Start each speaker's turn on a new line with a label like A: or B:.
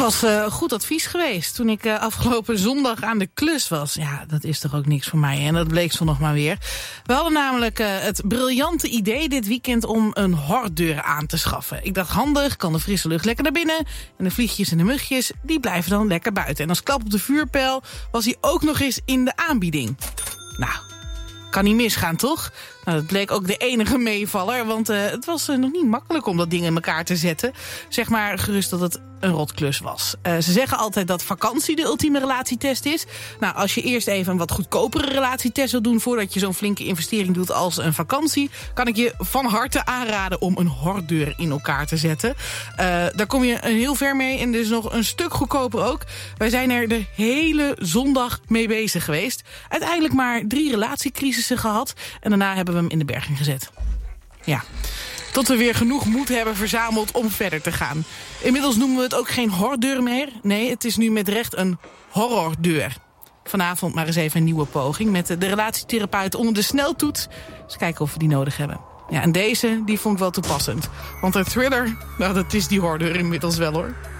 A: was goed advies geweest toen ik afgelopen zondag aan de klus was. Ja, dat is toch ook niks voor mij. En dat bleek zondag maar weer. We hadden namelijk het briljante idee dit weekend om een hordeur aan te schaffen. Ik dacht, handig, kan de frisse lucht lekker naar binnen. En de vliegjes en de mugjes, die blijven dan lekker buiten. En als klap op de vuurpijl was hij ook nog eens in de aanbieding. Nou, kan niet misgaan, toch? Nou, dat bleek ook de enige meevaller, want het was nog niet makkelijk om dat ding in elkaar te zetten. Zeg maar gerust dat het een rotklus was. Ze zeggen altijd dat vakantie de ultieme relatietest is. Nou, als je eerst even een wat goedkopere relatietest wil doen voordat je zo'n flinke investering doet als een vakantie, kan ik je van harte aanraden om een hordeur in elkaar te zetten. Daar kom je heel ver mee en dus nog een stuk goedkoper ook. Wij zijn er de hele zondag mee bezig geweest. Uiteindelijk maar 3 relatiecrisissen gehad en daarna hebben we hem in de berging gezet. Ja, tot we weer genoeg moed hebben verzameld om verder te gaan. Inmiddels noemen we het ook geen hordeur meer. Nee, het is nu met recht een horrordeur. Vanavond maar eens even een nieuwe poging met de relatietherapeut onder de sneltoets. Eens kijken of we die nodig hebben. Ja, en deze, die vond ik wel toepassend. Want een thriller, nou dat is die hordeur inmiddels wel hoor.